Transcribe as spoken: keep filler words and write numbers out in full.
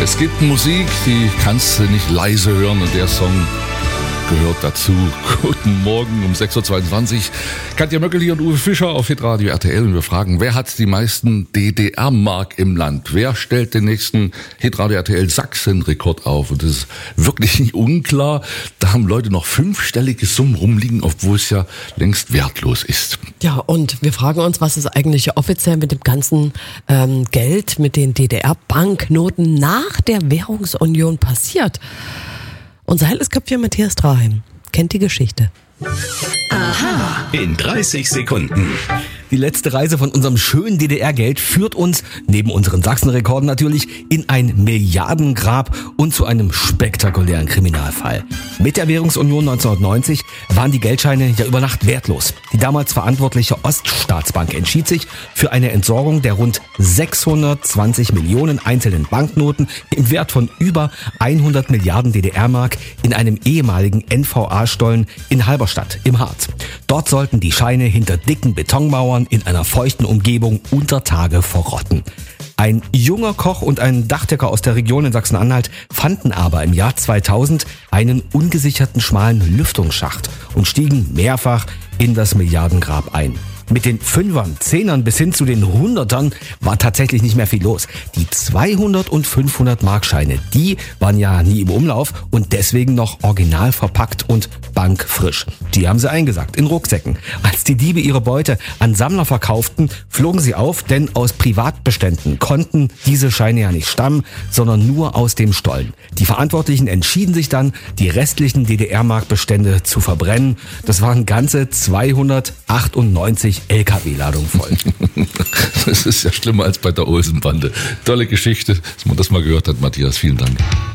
Es gibt Musik, die kannst du nicht leise hören und der Song gehört dazu. Guten Morgen um sechs Uhr zweiundzwanzig. Katja Möckel hier und Uwe Fischer auf Hitradio R T L. Und wir fragen, wer hat die meisten D D R-Mark im Land? Wer stellt den nächsten Hitradio R T L Sachsen-Rekord auf? Und das ist wirklich nicht unklar. Da haben Leute noch fünfstellige Summen rumliegen, obwohl es ja längst wertlos ist. Ja, und wir fragen uns, was ist eigentlich offiziell mit dem ganzen ähm, Geld, mit den D D R-Banknoten nach der Währungsunion passiert? Unser helles Köpfchen Matthias Traheim kennt die Geschichte. Aha. In dreißig Sekunden. Die letzte Reise von unserem schönen D D R-Geld führt uns, neben unseren Sachsenrekorden natürlich, in ein Milliardengrab und zu einem spektakulären Kriminalfall. Mit der Währungsunion neunzehnhundertneunzig waren die Geldscheine ja über Nacht wertlos. Die damals verantwortliche Oststaatsbank entschied sich für eine Entsorgung der rund sechshundertzwanzig Millionen einzelnen Banknoten im Wert von über hundert Milliarden D D R-Mark in einem ehemaligen N V A-Stollen in Halberstadt im Harz. Dort sollten die Scheine hinter dicken Betonmauern in einer feuchten Umgebung unter Tage verrotten. Ein junger Koch und ein Dachdecker aus der Region in Sachsen-Anhalt fanden aber im Jahr zweitausend einen ungesicherten schmalen Lüftungsschacht und stiegen mehrfach in das Milliardengrab ein. Mit den Fünfern, Zehnern bis hin zu den Hundertern war tatsächlich nicht mehr viel los. Die zweihundert und fünfhundert Markscheine, die waren ja nie im Umlauf und deswegen noch original verpackt und bankfrisch. Die haben sie eingesackt in Rucksäcken. Als die Diebe ihre Beute an Sammler verkauften, flogen sie auf, denn aus Privatbeständen konnten diese Scheine ja nicht stammen, sondern nur aus dem Stollen. Die Verantwortlichen entschieden sich dann, die restlichen D D R-Mark-Bestände zu verbrennen. Das waren ganze zweihundertachtundneunzig L K W-Ladung voll. Das ist ja schlimmer als bei der Olsenbande. Tolle Geschichte, dass man das mal gehört hat, Matthias. Vielen Dank.